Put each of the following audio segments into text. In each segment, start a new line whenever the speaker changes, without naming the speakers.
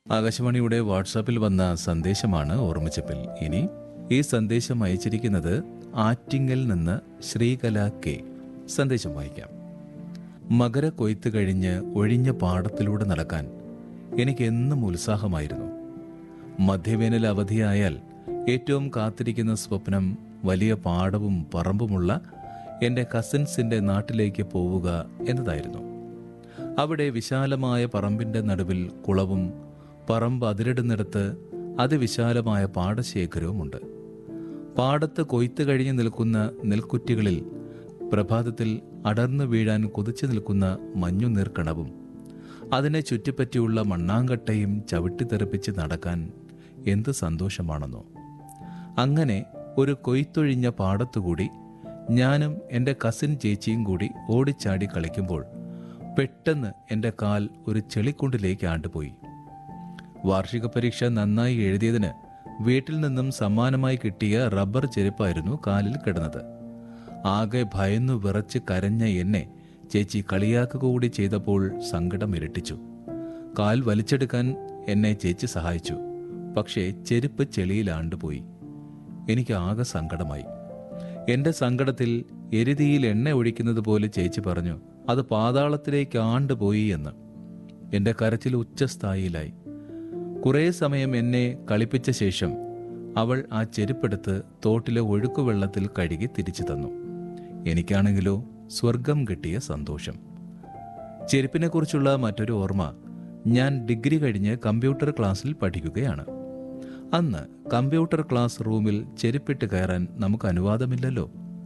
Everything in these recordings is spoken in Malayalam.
ആകാശവാണിയുടെ വാട്സാപ്പിൽ വന്ന സന്ദേശമാണ് ഓർമ്മിച്ചപ്പിൽ. ഇനി ഈ സന്ദേശം അയച്ചിരിക്കുന്നത് ആറ്റിങ്ങൽ നിന്ന് ശ്രീകല കെ. സന്ദേശം വായിക്കാം. മകര കൊയ്ത്ത് കഴിഞ്ഞ് ഒഴിഞ്ഞ പാടത്തിലൂടെ നടക്കാൻ എനിക്ക് എന്നും ഉത്സാഹമായിരുന്നു. മധ്യവേനൽ അവധിയായാൽ ഏറ്റവും കാത്തിരിക്കുന്ന സ്വപ്നം വലിയ പാടവും പറമ്പുമുള്ള എൻ്റെ കസിൻസിൻ്റെ നാട്ടിലേക്ക് പോവുക എന്നതായിരുന്നു. അവിടെ വിശാലമായ പറമ്പിൻ്റെ നടുവിൽ കുളവും പറമ്പ് അതിരിടുന്നിടത്ത് അതിവിശാലമായ പാടശേഖരവുമുണ്ട്. പാടത്ത് കൊയ്ത്ത് കഴിഞ്ഞ് നിൽക്കുന്ന നെൽക്കുറ്റികളിൽ പ്രഭാതത്തിൽ അടർന്നു വീഴാൻ കൊതിച്ചു നിൽക്കുന്ന മഞ്ഞുനീർക്കണവും അതിനെ ചുറ്റിപ്പറ്റിയുള്ള മണ്ണാങ്കട്ടയും ചവിട്ടിത്തെറിപ്പിച്ച് നടക്കാൻ എന്ത് സന്തോഷമാണെന്നോ. അങ്ങനെ ഒരു കൊയ്ത്തൊഴിഞ്ഞ പാടത്തുകൂടി ഞാനും എൻ്റെ കസിൻ ചേച്ചിയും കൂടി ഓടിച്ചാടി കളിക്കുമ്പോൾ പെട്ടെന്ന് എൻ്റെ കാൽ ഒരു ചെളിക്കുണ്ടിലേക്ക് ആണ്ടുപോയി. വാർഷിക പരീക്ഷ നന്നായി എഴുതിയതിന് വീട്ടിൽ നിന്നും സമ്മാനമായി കിട്ടിയ റബ്ബർ ചെരുപ്പായിരുന്നു കാലിൽ കിടന്നത്. ആകെ ഭയന്നു വിറച്ച് കരഞ്ഞ എന്നെ ചേച്ചി കളിയാക്കുക കൂടി ചെയ്തപ്പോൾ സങ്കടം ഇരട്ടിച്ചു. കാൽ വലിച്ചെടുക്കാൻ എന്നെ ചേച്ചി സഹായിച്ചു. പക്ഷേ ചെരുപ്പ് ചെളിയിലാണ്ടുപോയി. എനിക്ക് ആകെ സങ്കടമായി. എൻ്റെ സങ്കടത്തിൽ എരുതിയിൽ എണ്ണ ഒഴിക്കുന്നത് പോലെ ചേച്ചി പറഞ്ഞു, അത് പാതാളത്തിലേക്ക് ആണ്ടുപോയി എന്ന്. എൻ്റെ കരച്ചിൽ ഉച്ചസ്ഥായിയിലായി. കുറേ സമയം എന്നെ കളിപ്പിച്ച ശേഷം അവൾ ആ ചെരുപ്പെടുത്ത് തോട്ടിലെ ഒഴുക്കുവെള്ളത്തിൽ കഴുകി തിരിച്ചു തന്നു. എനിക്കാണെങ്കിലോ സ്വർഗം കിട്ടിയ സന്തോഷം. ചെരുപ്പിനെക്കുറിച്ചുള്ള മറ്റൊരു ഓർമ്മ, ഞാൻ ഡിഗ്രി കഴിഞ്ഞ് കമ്പ്യൂട്ടർ ക്ലാസ്സിൽ പഠിക്കുകയാണ്. അന്ന് കമ്പ്യൂട്ടർ ക്ലാസ് റൂമിൽ ചെരുപ്പിട്ട് കയറാൻ നമുക്ക് അനുവാദമില്ലല്ലോ.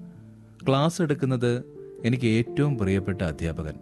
ക്ലാസ് എടുക്കുന്നത് എനിക്ക് ഏറ്റവും പ്രിയപ്പെട്ട അധ്യാപകൻ,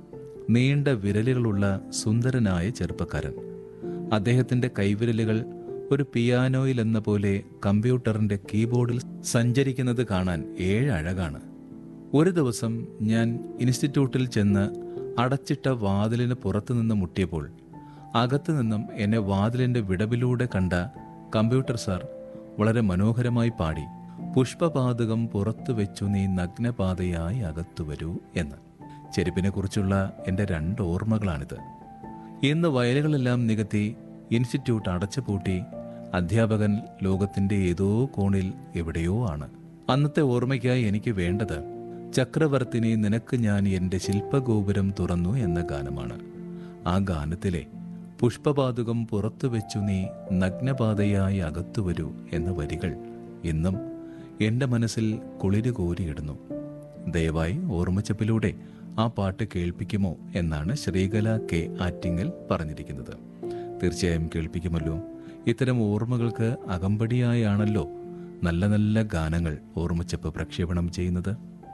നീണ്ട വിരലുകളുള്ള സുന്ദരനായ ചെറുപ്പക്കാരൻ. അദ്ദേഹത്തിൻ്റെ കൈവിരലുകൾ ഒരു പിയാനോയിൽ എന്ന പോലെ കമ്പ്യൂട്ടറിൻ്റെ കീബോർഡിൽ സഞ്ചരിക്കുന്നത് കാണാൻ ഏഴഴകാണ്. ഒരു ദിവസം ഞാൻ ഇൻസ്റ്റിറ്റ്യൂട്ടിൽ ചെന്ന് അടച്ചിട്ട വാതിലിന് പുറത്തുനിന്ന് മുട്ടിയപ്പോൾ അകത്തു നിന്നും എന്നെ വാതിലിൻ്റെ വിടവിലൂടെ കണ്ട കമ്പ്യൂട്ടർ സാർ വളരെ മനോഹരമായി പാടി, പുഷ്പപാതകം പുറത്തു വെച്ചു നീ നഗ്നപാതയായി അകത്തു വരൂ എന്ന്. ചെരുപ്പിനെക്കുറിച്ചുള്ള എൻ്റെ 2 ഓർമ്മകളാണിത്. ഇന്ന് വയലുകളെല്ലാം നികത്തി ഇൻസ്റ്റിറ്റ്യൂട്ട് അടച്ചുപൂട്ടി അധ്യാപകൻ ലോകത്തിൻ്റെ ഏതോ കോണിൽ എവിടെയോ ആണ്. അന്നത്തെ ഓർമ്മയ്ക്കായി എനിക്ക് വേണ്ടത് ചക്രവർത്തിനി നിനക്ക് ഞാൻ എൻ്റെ ശില്പഗോപുരം തുറന്നു എന്ന ഗാനമാണ്. ആ ഗാനത്തിലെ പുഷ്പപാതുകം പുറത്തു വെച്ചു നീ നഗ്നപാതയായി അകത്തു വരൂ എന്ന വരികൾ ഇന്നും എൻ്റെ മനസ്സിൽ കുളിര് കോരിയിടുന്നു. ദയവായി ഓർമ്മച്ചപ്പിലൂടെ ആ പാട്ട് കേൾപ്പിക്കുമോ എന്നാണ് ശ്രീകല കെ ആറ്റിങ്ങൽ പറഞ്ഞിരിക്കുന്നത്. തീർച്ചയായും കേൾപ്പിക്കുമല്ലോ. ഇത്തരം ഓർമ്മകൾക്ക് അകമ്പടിയായാണല്ലോ നല്ല നല്ല ഗാനങ്ങൾ ഓർമ്മച്ചപ്പ് പ്രക്ഷേപണം ചെയ്യുന്നത്.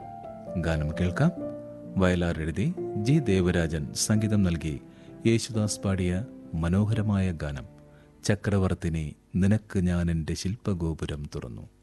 ഗാനം കേൾക്കാം. വയലാർ എഴുതി ജി ദേവരാജൻ സംഗീതം നൽകി യേശുദാസ് പാടിയ മനോഹരമായ ഗാനം ചക്രവർത്തിനി നിനക്ക് ഞാൻ എൻ്റെ ശില്പഗോപുരം തുറന്നു.